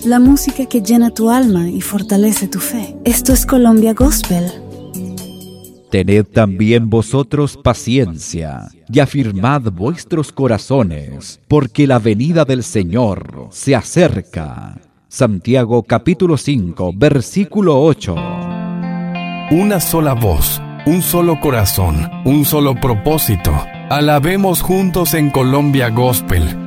la música que llena tu alma y fortalece tu fe. Esto es Colombia Gospel. Tened también vosotros paciencia, y afirmad vuestros corazones, porque la venida del Señor se acerca. Santiago capítulo 5, versículo 8. Una sola voz, un solo corazón, un solo propósito. Alabemos juntos en Colombia Gospel.